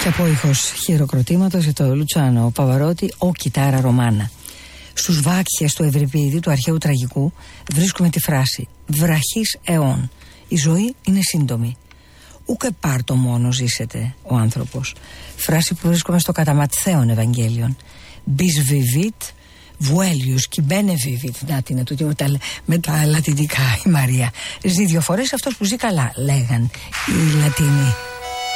Και απόϊχος χειροκροτήματος για το Λουτσάνο Παβαρότη, ο κιτάρα Ρωμάνα. Στους βάκχες του Ευρυπίδη, του αρχαίου τραγικού, βρίσκουμε τη φράση «Βραχής αιών». Η ζωή είναι σύντομη. Ούκε πάρτο μόνο ζήσετε ο άνθρωπος. Φράση που βρίσκουμε στο κατά Ματθαίον Ευαγγέλιον. Bis vivit, vuelius, qui bene vivit. Να την τούτη με τα λατινικά η Μαρία. Ζει 2 φορές αυτός που ζει καλά, λέγαν οι Λατίνοι.